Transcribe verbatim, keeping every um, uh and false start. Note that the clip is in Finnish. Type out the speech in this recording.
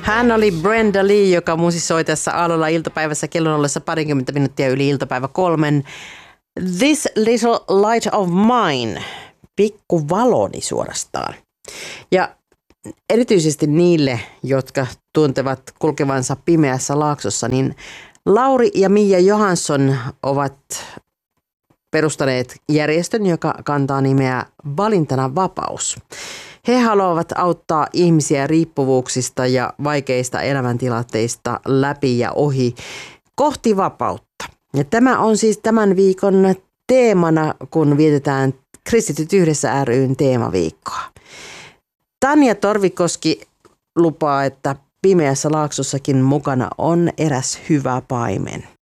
Hän oli Brenda Lee, joka musisoi tässä Aallolla iltapäivässä kellon ollessa parikymmentä minuuttia yli iltapäivä kolmen. This little light of mine, pikku valoni suorastaan. Ja erityisesti niille, jotka tuntevat kulkevansa pimeässä laaksossa, niin Lauri ja Mia Johansson ovat perustaneet järjestön, joka kantaa nimeä Valintana vapaus. He haluavat auttaa ihmisiä riippuvuuksista ja vaikeista elämäntilanteista läpi ja ohi kohti vapautta. Ja tämä on siis tämän viikon teemana, kun vietetään Kristityt yhdessä ry:n teemaviikkoa. Tanja Torvikoski lupaa, että pimeässä laaksossakin mukana on eräs hyvä paimen.